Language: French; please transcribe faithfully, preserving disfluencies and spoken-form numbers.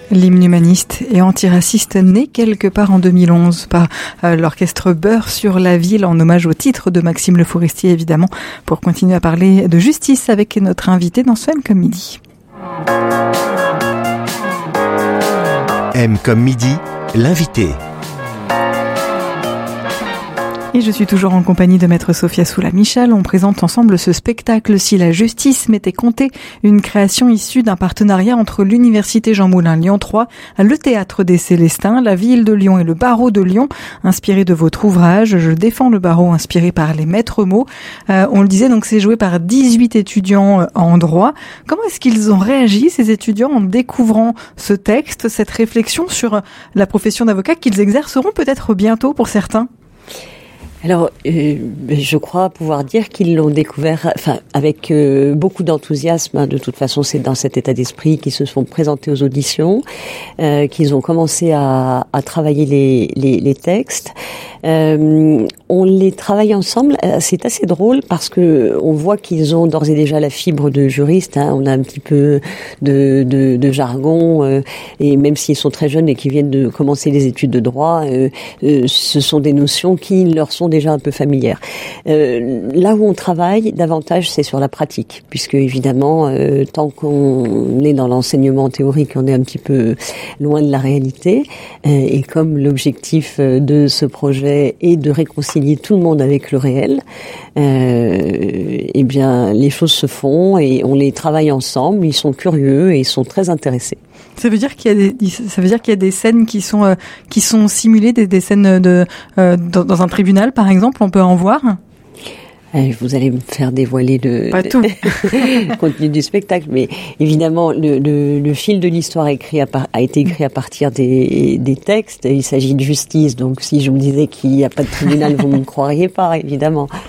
L'hymne humaniste et antiraciste né quelque part en deux mille onze par euh, l'orchestre Beurre sur la ville en hommage au titre de Maxime Le Forestier évidemment, pour continuer à parler de justice avec notre invité dans ce M comme midi. M comme midi, l'invité. Et je suis toujours en compagnie de maître Sophia Soula-Michel. On présente ensemble ce spectacle Si la justice m'était comptée, une création issue d'un partenariat entre l'Université Jean Moulin Lyon trois, le Théâtre des Célestins, la ville de Lyon et le barreau de Lyon, inspiré de votre ouvrage Je défends le barreau, inspiré par les maîtres mots. Euh, on le disait, donc c'est joué par dix-huit étudiants en droit. Comment est-ce qu'ils ont réagi, ces étudiants, en découvrant ce texte, cette réflexion sur la profession d'avocat qu'ils exerceront peut-être bientôt pour certains ? Alors, euh, je crois pouvoir dire qu'ils l'ont découvert, enfin, avec euh, beaucoup d'enthousiasme. De toute façon, c'est dans cet état d'esprit qu'ils se sont présentés aux auditions, euh, qu'ils ont commencé à, à travailler les, les, les textes. Euh, on les travaille ensemble. C'est assez drôle parce que on voit qu'ils ont d'ores et déjà la fibre de juriste. Hein. On a un petit peu de, de, de jargon, euh, et même s'ils sont très jeunes et qu'ils viennent de commencer les études de droit, euh, euh, ce sont des notions qui leur sont déjà un peu familières. Euh, là où on travaille davantage, c'est sur la pratique, puisque évidemment, euh, tant qu'on est dans l'enseignement théorique, on est un petit peu loin de la réalité. Euh, et comme l'objectif de ce projet est de réconcilier tout le monde avec le réel, euh, eh bien, les choses se font et on les travaille ensemble. Ils sont curieux et ils sont très intéressés. Ça veut dire qu'il y a des, ça veut dire qu'il y a des scènes qui sont, euh, qui sont simulées, des, des scènes de, euh, dans, dans un tribunal, par exemple, on peut en voir? Vous allez me faire dévoiler le, Pas tout. le contenu du spectacle, mais évidemment, le, le, le fil de l'histoire a, écrit à par, a été écrit à partir des, des textes. Il s'agit de justice, donc si je vous disais qu'il n'y a pas de tribunal, vous ne me croiriez pas, évidemment.